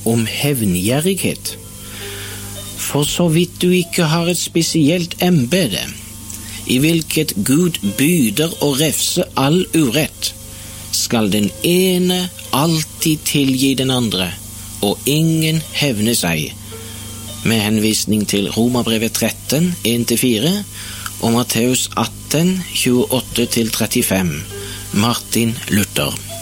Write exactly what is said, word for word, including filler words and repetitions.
om hevngjerrighet. For så vidt du ikke har et spesielt embete, i hvilket Gud byder å refse all urett, skal den ene alltid tilgi den andre, og ingen hevne seg, med henvisning til Romerbrevet tretten, en til fire, og Matteus atten, tjueåtte til trettifem, Martin Luther.